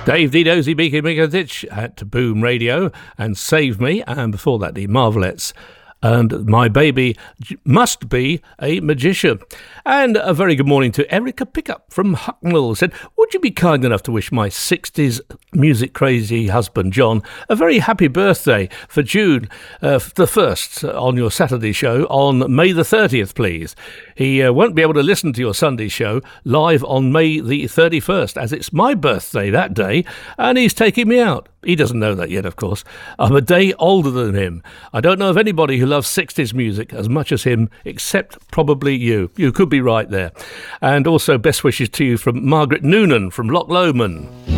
Dave Dozy Beaky Mikovich at Boom Radio and Save Me, and before that the Marvelettes and My Baby Must Be a Magician. And a very good morning to Erica Pickup from Hucknall. Said, would you be kind enough to wish my 60s music crazy husband John a very happy birthday for June the 1st on your Saturday show on May the 30th, please. He won't be able to listen to your Sunday show live on May the 31st, as it's my birthday that day, and he's taking me out. He doesn't know that yet, of course. I'm a day older than him. I don't know of anybody who loves 60s music as much as him, except probably you. You could be right there. And also best wishes to you from Margaret Noonan from Loch Lomond.